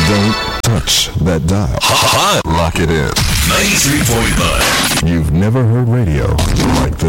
Don't touch that dial. Hot. Lock it in. 93.9. You've never heard radio like this.